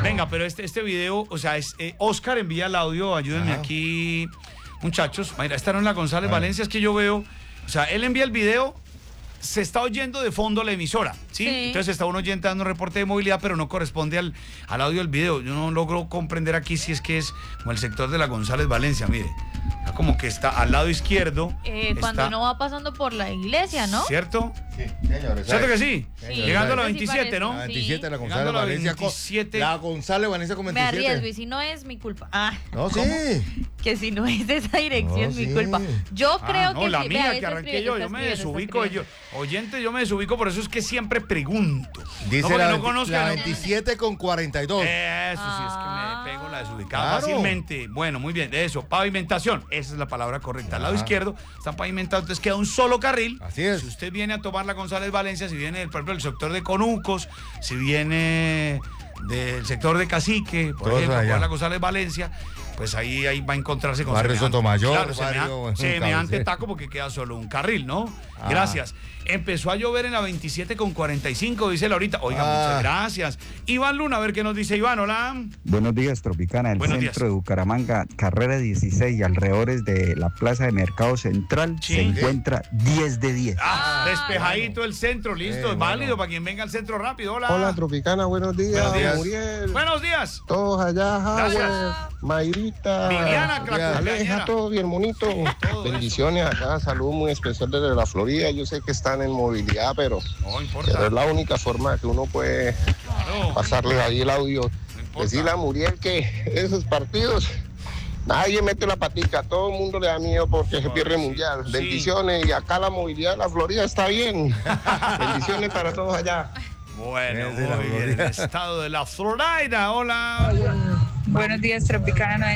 Venga, pero este video, o sea, Oscar envía el audio, ayúdenme aquí, muchachos. Mira, esta no es la González Valencia, es que yo veo, o sea, él envía el video, se está oyendo de fondo la emisora, ¿sí? Entonces está un oyente dando un reporte de movilidad, pero no corresponde al audio del video. Yo no logro comprender aquí si es que es como el sector de la González Valencia, mire. Como que está al lado izquierdo. Cuando uno va pasando por la iglesia, ¿no? ¿Cierto? Sí, señores. ¿Cierto que sí? Sí. Llegando a la Sí, 27, ¿no? La 27, la Llegando González a la Valencia. 27. La González Valencia con Me 27. arriesgo y si no es mi culpa. No, sí. Que si no es de esa dirección No, es mi sí. culpa. Yo creo no, que la sí. mía, Vea, que está arranqué escribiendo, yo me está desubico. escribiendo. Oyente, yo me desubico, por eso es que siempre pregunto. Dice no, porque la, no conozco. la no. 27 con 42. Eso sí, es que me pego la desubicada Claro. fácilmente. Bueno, muy bien, eso, pavimentación, esa es la palabra correcta. Al lado izquierdo está pavimentado, entonces queda un solo carril. Así es. Si usted viene a tomar la González Valencia, si viene, por ejemplo, del sector de Conucos, si viene del sector de Cacique, por Todo ejemplo, allá. por la González Valencia, pues ahí va a encontrarse con Barrio semejante- Sotomayor, claro, barrio semejante Cabecera. taco porque queda solo un carril, ¿no? Gracias. Empezó a llover en la 27 con 45, dice Laurita. Oiga, muchas gracias. Iván Luna, a ver qué nos dice Iván, hola. Buenos días, Tropicana. El Buenos centro días. de Bucaramanga, carrera 16 y alrededores de la plaza de Mercado Central, Sí. se encuentra 10 de 10. Despejadito el centro, listo, es válido bueno. para quien venga al centro rápido, hola. Hola, Tropicana, buenos días. Buenos días. Muriel, Buenos días. todos allá, Gracias. Howard, Mayrita, Viviana, la Aleja, cumpleañera. todo bien bonito. Todo Bendiciones acá, salud muy especial desde la Florida. Yo sé que están en movilidad, pero No es importa. la única forma que uno puede Claro. pasarles ahí el audio. No importa. Decirle a Muriel que esos partidos, nadie mete la patica, todo el mundo le da miedo porque se pierde el mundial. Sí. Bendiciones, y acá la movilidad de la Florida está bien. Bendiciones para todos allá. Bueno, Es de la muy bien. El Florida. estado de la Florida, hola. Buenos días, Tropicana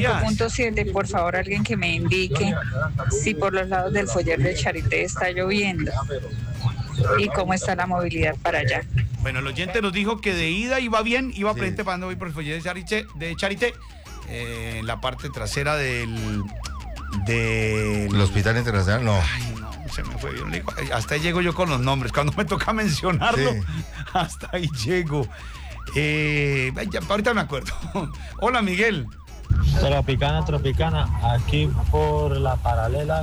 95.7. Por favor, alguien que me indique si por los lados del foyer de Charité está lloviendo y cómo está la movilidad para allá. Bueno, el oyente nos dijo que de ida iba bien, iba frente para no ir por el foyer de Charité, en la parte trasera del El Hospital Internacional, no. Ay, no, se me fue bien. Hasta ahí llego yo con los nombres. Cuando me toca mencionarlo, Sí. hasta ahí llego. Ahorita me acuerdo. Hola, Miguel. Tropicana, aquí por la paralela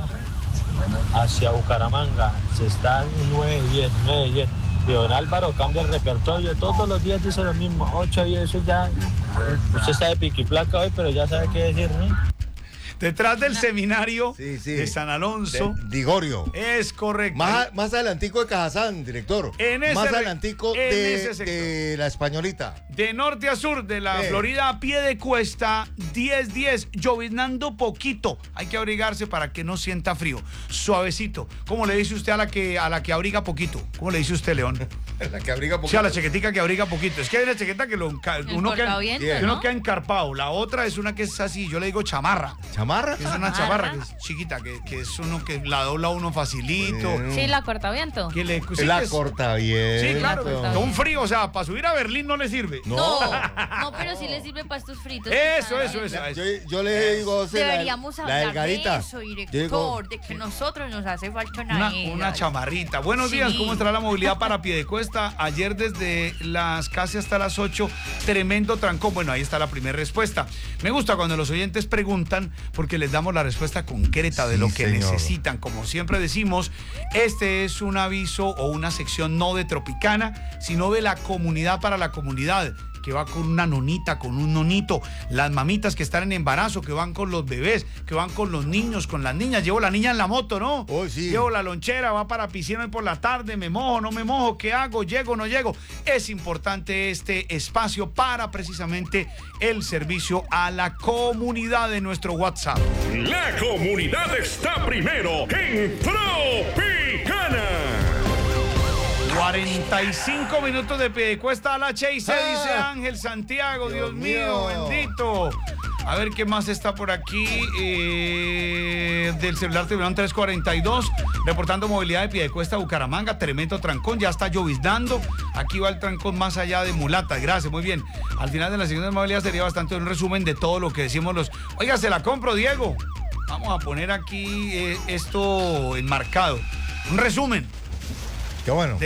hacia Bucaramanga, se está en 9-10. Y don Álvaro cambia el repertorio, todos los días dice lo mismo, 8 y eso ya, usted está de piquiplaca hoy, pero ya sabe qué decir, ¿no? Detrás del seminario Sí, sí. de San Alonso. Digorio. Es correcto. Más adelantico de Cajazán, director. En ese más re- adelantico en ese de, sector. de la Españolita. De norte a sur de la Sí. Florida a pie de cuesta, 10-10, lloviznando poquito. Hay que abrigarse para que no sienta frío. Suavecito. ¿Cómo le dice usted a la que abriga poquito? ¿Cómo le dice usted, León? La que abriga O sea, la chaquetica que abriga poquito. Es que hay una chaqueta que uno cortaviento, que ¿no? uno queda encarpado. La otra es una que es así, yo le digo chamarra. ¿Chamarra? Es una chamarra que es chiquita, que es uno que la dobla uno facilito. Sí, la cortaviento. Que le, sí, La que es- corta bien. Sí, claro. corta Con un bien. frío, o sea, para subir a Berlín no le sirve. No, pero sí le sirve para estos fritos. Eso. Yo le digo, o sea, Deberíamos la hablar de delgadita. eso, Yo director, digo, de que nosotros nos hace falta una chamarrita. Buenos Sí. días, ¿cómo estará la movilidad para Piedecuesta? Ayer desde las casi hasta las 8, tremendo trancón. Bueno, ahí está la primera respuesta. Me gusta cuando los oyentes preguntan porque les damos la respuesta concreta de Sí, lo que señor. necesitan. Como siempre decimos, este es un aviso o una sección no de Tropicana, sino de la comunidad para la comunidad, que va con una nonita, con un nonito, las mamitas que están en embarazo, que van con los bebés, que van con los niños, con las niñas. Llevo la niña en la moto, ¿no? Oh, sí. Llevo la lonchera, va para piscina hoy por la tarde, me mojo, no me mojo, ¿qué hago? ¿Llego o no llego? Es importante este espacio para precisamente el servicio a la comunidad de nuestro WhatsApp. La comunidad está primero en Tropicana. 45 minutos de Piedecuesta a la H y se dice Ángel Santiago, Dios mío, bendito. A ver qué más está por aquí. Del celular terminaron 342. Reportando movilidad de Piedecuesta a Bucaramanga. Tremendo trancón. Ya está lloviznando. Aquí va el trancón más allá de Mulatas. Gracias, muy bien. Al final de la sección de movilidad sería bastante un resumen de todo lo que decimos los. Oiga, se la compro, Diego. Vamos a poner aquí esto enmarcado. Un resumen. qué bueno.